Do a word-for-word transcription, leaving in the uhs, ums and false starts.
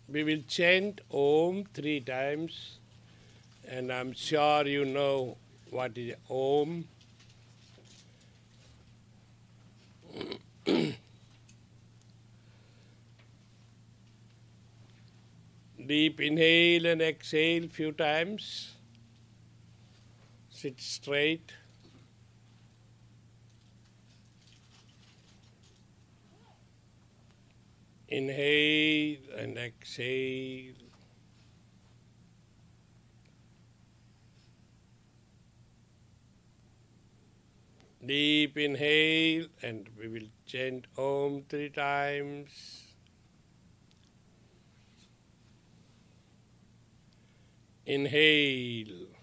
we will chant Om three times, and I'm sure you know what is Om. Deep inhale and exhale few times. Sit straight. Inhale and exhale. Deep inhale, and we will chant Om three times. Inhale.